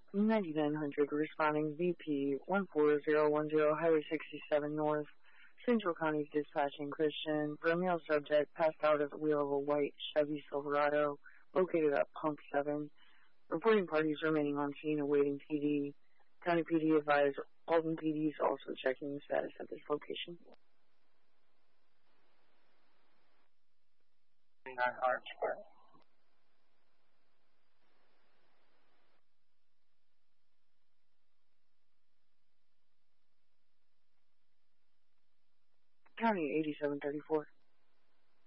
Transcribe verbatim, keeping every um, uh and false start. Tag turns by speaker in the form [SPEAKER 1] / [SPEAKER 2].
[SPEAKER 1] ninety-nine hundred responding V P one four zero one zero, Highway sixty-seven North, Central County's dispatching Christian, for a male subject passed out at the wheel of a white Chevy Silverado located at Pump seven. Reporting parties remaining on scene awaiting P D. County P D advised Alton P D is also checking the status of this location. County eighty-seven thirty-four.